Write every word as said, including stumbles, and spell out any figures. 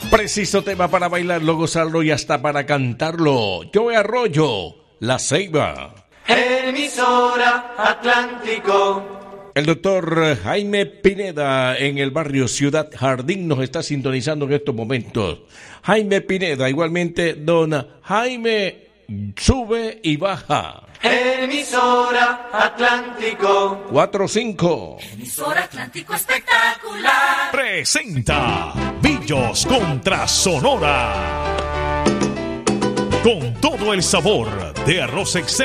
Preciso tema para bailarlo, gozarlo y hasta para cantarlo. Joe Arroyo, La Ceiba. Emisora Atlántico. El doctor Jaime Pineda en el barrio Ciudad Jardín nos está sintonizando en estos momentos. Jaime Pineda, igualmente don Jaime, sube y baja. Emisora Atlántico. cuatro cinco. Emisora Atlántico espectacular. Presenta Villos contra Sonora. Con todo el sabor de arroz excelente.